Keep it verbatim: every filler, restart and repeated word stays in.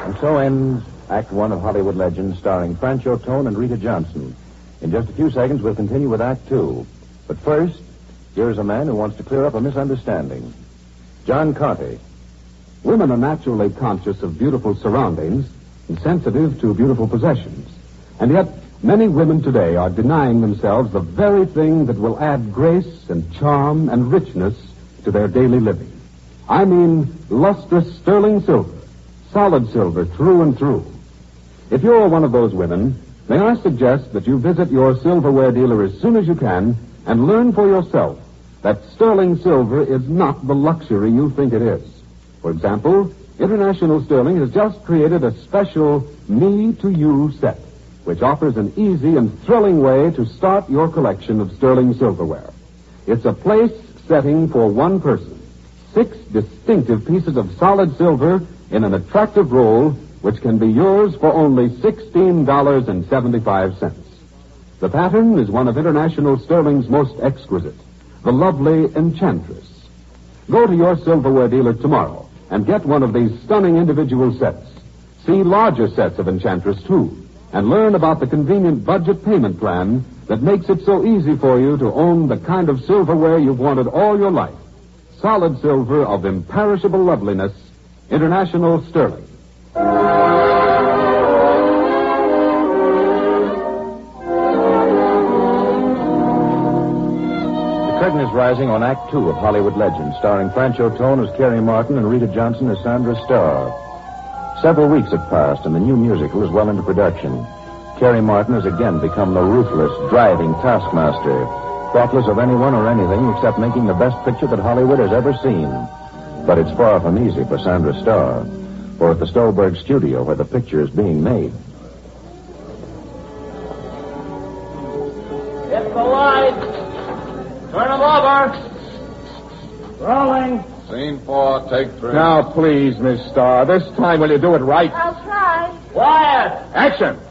And so ends Act One of Hollywood Legends, starring Francho Tone and Rita Johnson. In just a few seconds, we'll continue with Act Two. But first, here's a man who wants to clear up a misunderstanding. John Conte. Women are naturally conscious of beautiful surroundings and sensitive to beautiful possessions. And yet, many women today are denying themselves the very thing that will add grace and charm and richness to their daily living. I mean lustrous sterling silver, solid silver through and through. If you're one of those women, may I suggest that you visit your silverware dealer as soon as you can and learn for yourself that sterling silver is not the luxury you think it is. For example, International Sterling has just created a special me-to-you set, which offers an easy and thrilling way to start your collection of sterling silverware. It's a place setting for one person. Six distinctive pieces of solid silver in an attractive roll, which can be yours for only sixteen dollars and seventy-five cents. The pattern is one of International Sterling's most exquisite, the lovely Enchantress. Go to your silverware dealer tomorrow and get one of these stunning individual sets. See larger sets of Enchantress, too, and learn about the convenient budget payment plan that makes it so easy for you to own the kind of silverware you've wanted all your life. Solid silver of imperishable loveliness, International Sterling. The curtain is rising on Act Two of Hollywood Legends, starring Francho Tone as Carrie Martin and Rita Johnson as Sandra Starr. Several weeks have passed, and the new musical is well into production. Carrie Martin has again become the ruthless, driving taskmaster, thoughtless of anyone or anything except making the best picture that Hollywood has ever seen. But it's far from easy for Sandra Starr, or at the Stolberg studio where the picture is being made. Hit the lights. Turn them over. Rolling. Scene four, take three. Now, please, Miss Starr, this time will you do it right? I'll try. Quiet. Action!